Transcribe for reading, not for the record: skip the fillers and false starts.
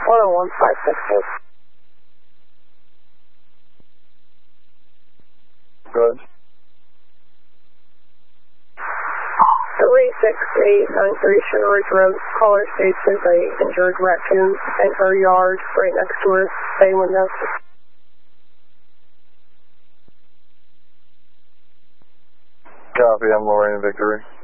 101568. Good. 36893 Shores Road. Caller states there's a injured raccoon in her yard right next to her bay window. Copy, I'm Lorraine Victory.